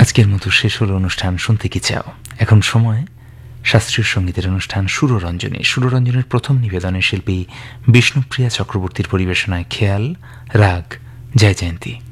আজকের মতো শেষ হলো অনুষ্ঠান শুনতে কি চাও। এখন সময় শাস্ত্রীয় সঙ্গীতের অনুষ্ঠান সুররঞ্জনী। সুররঞ্জনের প্রথম নিবেদনের শিল্পী বিষ্ণুপ্রিয়া চক্রবর্তীর পরিবেশনায় খেয়াল রাগ জয়জয়ন্তী।